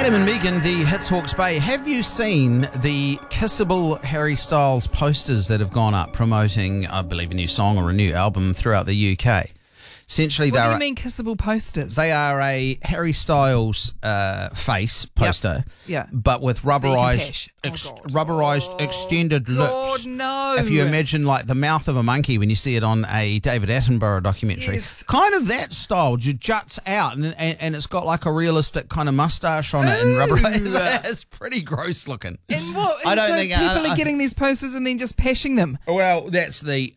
Adam and Megan, the Hits Hawke's Bay. Have you seen the Kissable Harry Styles posters that have gone up promoting, I believe, a new song or a new album throughout the UK? Essentially, What do you mean kissable posters? They are a Harry Styles face poster, Yeah. but with rubberized, God. extended lips. God, no. If you imagine like the mouth of a monkey when you see it on a David Attenborough documentary, Yes. kind of that style, juts out, and it's got like a realistic kind of mustache on it and rubberized. It's pretty gross looking. And what? I don't so think people are getting these posters and then just pashing them. Well, that's the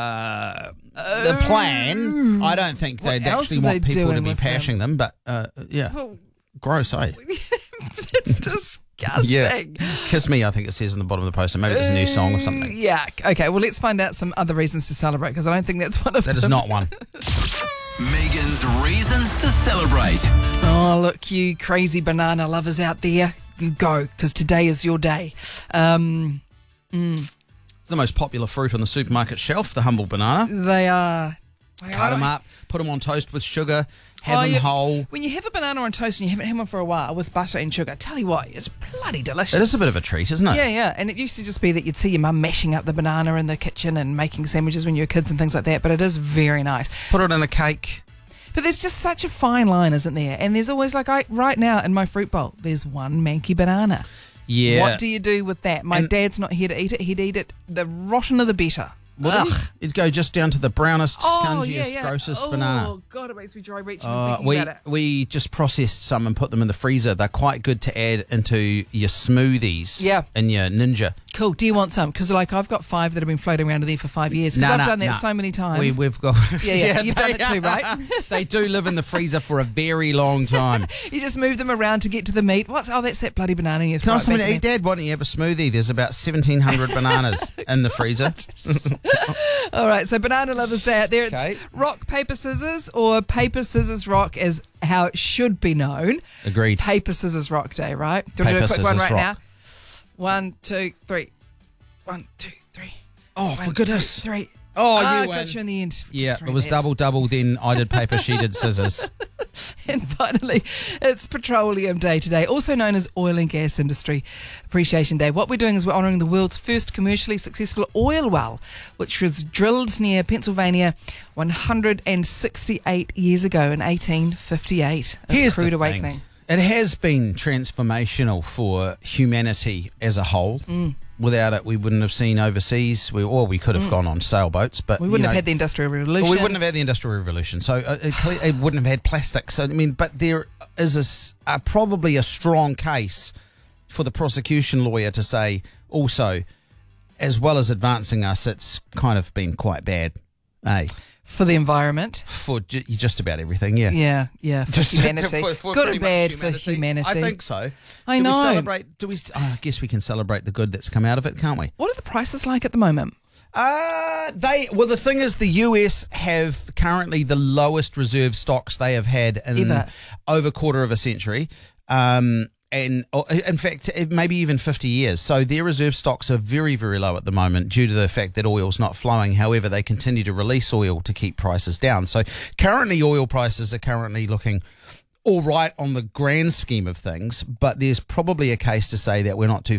plan. I don't think they'd else actually are want they people to doing be with pashing them, but yeah. Well, Gross, eh? it's disgusting. Yeah. Kiss Me, I think it says in the bottom of the poster. Maybe it's a new song or something. Yeah. Okay, well, let's find out some other reasons to celebrate, because I don't think that's one of them. That is not one. Megan's Reasons to Celebrate. Oh, look, you crazy banana lovers out there, you go, because today is your day. It's the most popular fruit on the supermarket shelf, the humble banana. They are. Cut them up, put them on toast with sugar, have them whole. When you have a banana on toast and you haven't had one for a while with butter and sugar, tell you what, it's bloody delicious. It is a bit of a treat, isn't it? Yeah. And it used to just be that you'd see your mum mashing up the banana in the kitchen and making sandwiches when you were kids and things like that, but it is very nice. Put it in a cake. But there's just such a fine line, isn't there? And there's always right now in my fruit bowl, there's one manky banana. Yeah. What do you do with that? My dad's not here to eat it. He'd eat it the rotten of the better. It'd go just down to the brownest, scungiest, grossest banana. Oh, God, it makes me dry reaching and thinking about it. We just processed some and put them in the freezer. They're quite good to add into your smoothies and your Ninja. Cool. Do you want some? Because I've got 5 that have been floating around there for 5 years. Because I've done that so many times. We've got... Yeah, you've done it too, right? They do live in the freezer for a very long time. You just move them around to get to the meat. That's that bloody banana in your throat. Can I something to eat, Dad? Why don't you have a smoothie? There's about 1,700 bananas in the freezer. All right, so Banana Lovers Day out there. It's rock, paper, scissors, or paper, scissors, rock is how it should be known. Agreed. Paper, scissors, rock day, right? Do you want to do a quick one right now? 1, 2, 3. 1, 2, 3. Oh, for goodness. 2, 3. Oh, I you win. got you in the end. Yeah, it was double, then I did paper, she did scissors. And finally, it's Petroleum Day today, also known as Oil and Gas Industry Appreciation Day. What we're doing is we're honouring the world's first commercially successful oil well, which was drilled near Pennsylvania 168 years ago in 1858. Here's crude the awakening. thing. It has been transformational for humanity as a whole. Without it, we wouldn't have seen overseas. We could have gone on sailboats, but we wouldn't have had the Industrial Revolution. We wouldn't have had the Industrial Revolution, so it wouldn't have had plastic. So but there is probably a strong case for the prosecution lawyer to say also, as well as advancing us, it's kind of been quite bad, for the environment, for just about everything, yeah, for humanity, for good and bad for humanity. I think so. I know. I guess we can celebrate the good that's come out of it, can't we? What are the prices like at the moment? The thing is, the US have currently the lowest reserve stocks they have had in over a quarter of a century. And in fact, maybe even 50 years. So their reserve stocks are very, very low at the moment due to the fact that oil's not flowing. However, they continue to release oil to keep prices down. So currently, oil prices are looking all right on the grand scheme of things, but there's probably a case to say that we're not too